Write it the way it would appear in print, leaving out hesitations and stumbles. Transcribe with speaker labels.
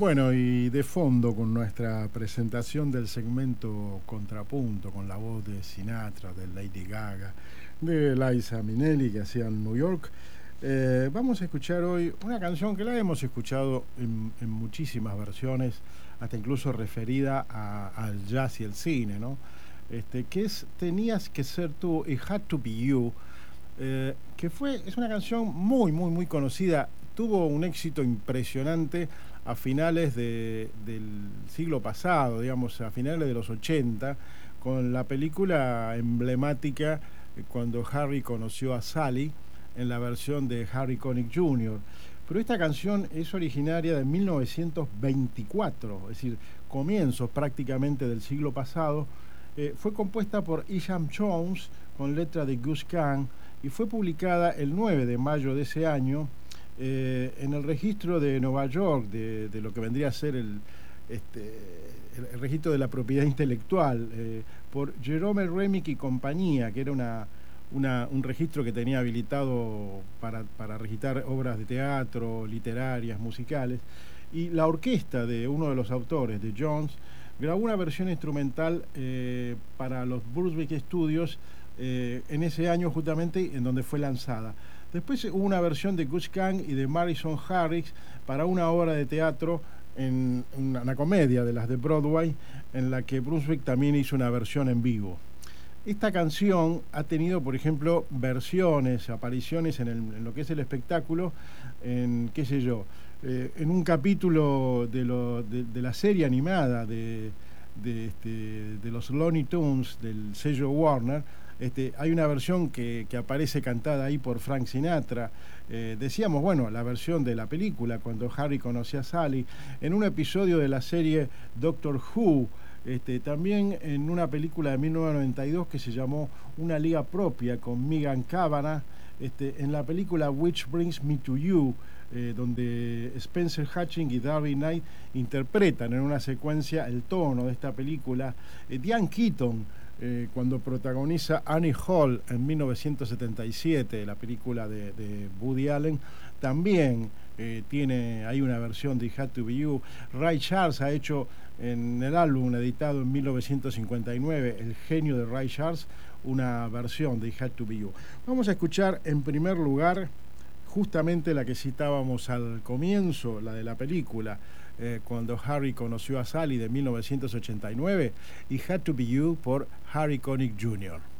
Speaker 1: Bueno, y de fondo con nuestra presentación del segmento Contrapunto, con la voz de Sinatra, de Lady Gaga, de Liza Minnelli que hacían New York, vamos a escuchar hoy una canción que la hemos escuchado en muchísimas versiones, hasta incluso referida al jazz y el cine, ¿no? Que es Tenías que ser tú, It Had to Be You, es una canción muy conocida, tuvo un éxito impresionante a finales del siglo pasado, digamos, a finales de los 80, con la película emblemática cuando Harry conoció a Sally, en la versión de Harry Connick Jr. Pero esta canción es originaria de 1924, es decir, comienzos prácticamente del siglo pasado. Fue compuesta por Isham Jones con letra de Gus Kahn y fue publicada el 9 de mayo de ese año en el registro de Nueva York de lo que vendría a ser el registro de la propiedad intelectual por Jerome Remick y compañía, que era un registro que tenía habilitado para registrar obras de teatro, literarias, musicales, y la orquesta de uno de los autores, de Jones, grabó una versión instrumental para los Brunswick Studios en ese año justamente en donde fue lanzada. Después hubo una versión de Gus Kahn y de Madison Harris para una obra de teatro, en una comedia de las de Broadway, en la que Brunswick también hizo una versión en vivo. Esta canción ha tenido, por ejemplo, versiones, apariciones en lo que es el espectáculo, en, qué sé yo, en un capítulo de la serie animada de los Looney Tunes, del sello Warner. Hay una versión que aparece cantada ahí por Frank Sinatra. Decíamos, bueno, la versión de la película, cuando Harry conoció a Sally, en un episodio de la serie Doctor Who, también en una película de 1992 que se llamó Una Liga Propia, con Megan Cavanagh, en la película Which Brings Me to You, donde Spencer Hutchings y Darby Knight interpretan en una secuencia el tono de esta película. Diane Keaton, cuando protagoniza Annie Hall en 1977, la película de Woody Allen, también hay una versión de It Had to Be You. Ray Charles ha hecho en el álbum editado en 1959, El genio de Ray Charles, una versión de It Had to Be You. Vamos a escuchar en primer lugar justamente la que citábamos al comienzo, la de la película, cuando Harry conoció a Sally, de 1989, It Had to Be You, por Harry Connick Jr.